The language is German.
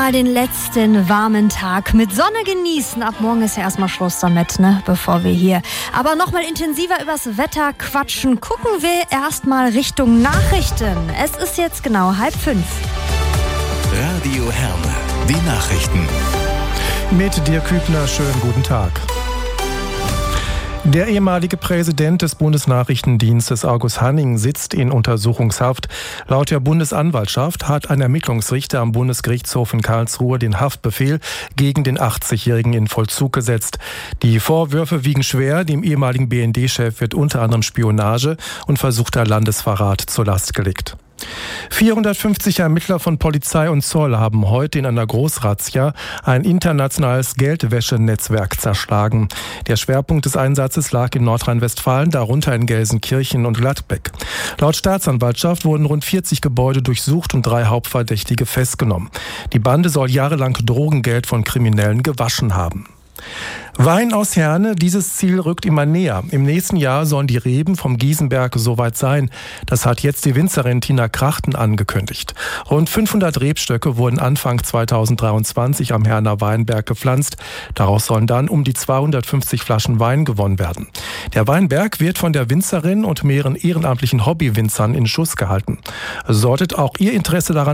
Mal den letzten warmen Tag mit Sonne genießen. Ab morgen ist ja erstmal Schluss damit, bevor wir hier aber nochmal intensiver übers Wetter quatschen. Gucken wir erstmal Richtung Nachrichten. Es ist jetzt genau 4:30. Radio Herne, die Nachrichten. Mit Dirk Kübner, schönen guten Tag. Der ehemalige Präsident des Bundesnachrichtendienstes August Hanning sitzt in Untersuchungshaft. Laut der Bundesanwaltschaft hat ein Ermittlungsrichter am Bundesgerichtshof in Karlsruhe den Haftbefehl gegen den 80-Jährigen in Vollzug gesetzt. Die Vorwürfe wiegen schwer. Dem ehemaligen BND-Chef wird unter anderem Spionage und versuchter Landesverrat zur Last gelegt. 450 Ermittler von Polizei und Zoll haben heute in einer Großrazzia ein internationales Geldwäschenetzwerk zerschlagen. Der Schwerpunkt des Einsatzes lag in Nordrhein-Westfalen, darunter in Gelsenkirchen und Gladbeck. Laut Staatsanwaltschaft wurden rund 40 Gebäude durchsucht und 3 Hauptverdächtige festgenommen. Die Bande soll jahrelang Drogengeld von Kriminellen gewaschen haben. Wein aus Herne, dieses Ziel rückt immer näher. Im nächsten Jahr sollen die Reben vom Giesenberg soweit sein. Das hat jetzt die Winzerin Tina Krachten angekündigt. Rund 500 Rebstöcke wurden Anfang 2023 am Herner Weinberg gepflanzt. Daraus sollen dann um die 250 Flaschen Wein gewonnen werden. Der Weinberg wird von der Winzerin und mehreren ehrenamtlichen Hobbywinzern in Schuss gehalten. Solltet auch ihr Interesse daran